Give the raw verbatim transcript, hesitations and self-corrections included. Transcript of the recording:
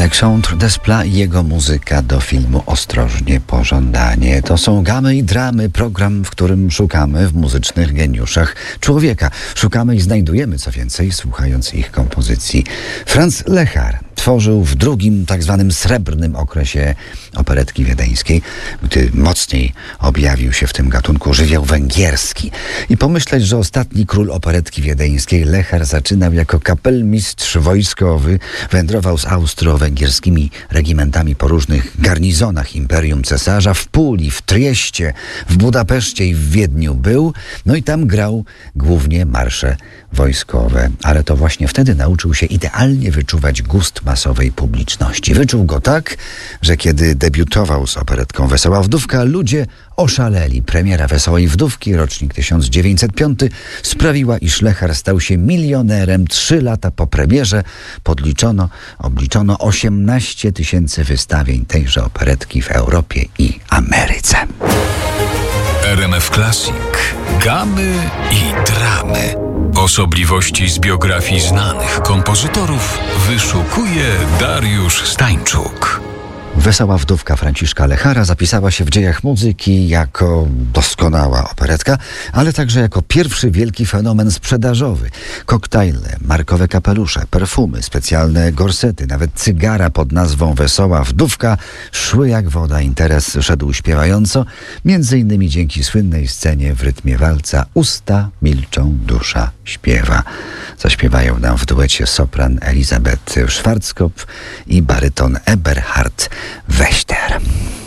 Alexandre Desplat i jego muzyka do filmu Ostrożnie pożądanie. To są Gamy i Dramy, program, w którym szukamy w muzycznych geniuszach człowieka. Szukamy i znajdujemy, co więcej, słuchając ich kompozycji. Franz Lechar tworzył w drugim, tak zwanym srebrnym okresie operetki wiedeńskiej, gdy mocniej objawił się w tym gatunku żywioł węgierski. I pomyśleć, że ostatni król operetki wiedeńskiej, Lechar, zaczynał jako kapelmistrz wojskowy, wędrował z austro-węgierskimi regimentami po różnych garnizonach imperium cesarza, w Puli, w Trieście, w Budapeszcie i w Wiedniu był, no i tam grał głównie marsze wojskowe, ale to właśnie wtedy nauczył się idealnie wyczuwać gust masowej publiczności. Wyczuł go tak, że kiedy debiutował z operetką Wesoła Wdówka, ludzie oszaleli. Premiera Wesołej Wdówki, rocznik tysiąc dziewięćset piąty, sprawiła, iż Lechar stał się milionerem. Trzy lata po premierze podliczono, obliczono osiemnaście tysięcy wystawień tejże operetki w Europie i Ameryce. R M F Classic. Gamy i dramy. Osobliwości z biografii znanych kompozytorów wyszukuje Dariusz Stańczuk. Wesoła Wdówka Franciszka Lechara zapisała się w dziejach muzyki jako doskonała operetka, ale także jako pierwszy wielki fenomen sprzedażowy. Koktajle, markowe kapelusze, perfumy, specjalne gorsety, nawet cygara pod nazwą Wesoła Wdówka szły jak woda. Interes szedł śpiewająco, między innymi dzięki słynnej scenie w rytmie walca Usta milczą, dusza śpiewa. Zaśpiewają nam w duecie sopran Elizabeth Schwarzkopf i baryton Eberhard Wächter.